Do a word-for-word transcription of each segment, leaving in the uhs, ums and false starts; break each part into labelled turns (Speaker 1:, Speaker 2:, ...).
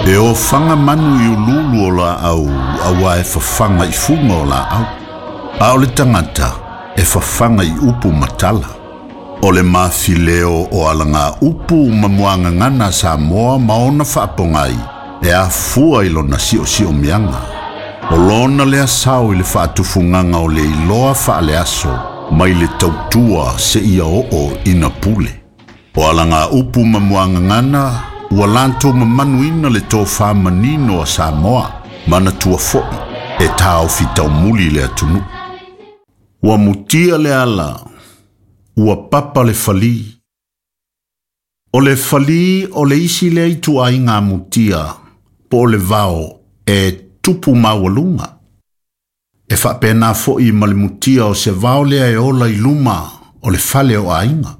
Speaker 1: E o fanga manu i ululu o la au, awa e fafanga i funga o la au. A o le tangata e fafanga i upu matala. O le mafileo o alanga upu mamuanga ngana sa moa maona whaapongai. E a fua ilo na sio sio mianga. O lona le asau i le whaatufunganga o le iloa wha le aso. Mai le tautua se ia o o ina pule. O alanga upu mamuanga ngana. Ua lanto mamanuina le tō whamanino a Samoa, mana tua fo'i, e tāo fitau muli le atunu. Ua mutia le ala, ua papa le fali. O le fali o le isi le itu ai ngā mutia, po le vao e tupu mawalunga. E whapena fo'i ma le mutia o se vao lea e ola i luma o le fale o ainga.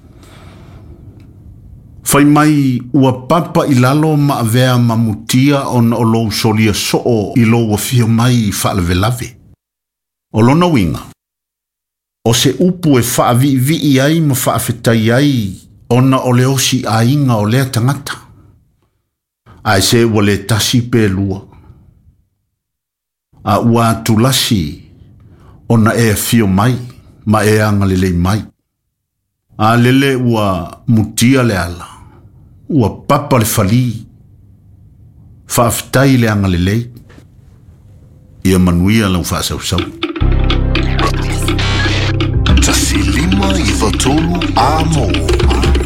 Speaker 1: Fai mai ua papa i lalo ma avea ma mutia on o lou solia soo i lou a fio mai i whaalave lave. O lona winga. O se upu e whaavi vi i ai ma whaafetai ai ona o le osi a inga o lea tangata. Ai se ua le tasi pe lua. A ua tulasi ona e fio mai ma e anga lele mai. A lele ua mutia le ala. Ua papa le fali. Whaafetai le anga le lei. Ia manuia lau whaasau-sau.
Speaker 2: Tasi lima i whatolu a mo.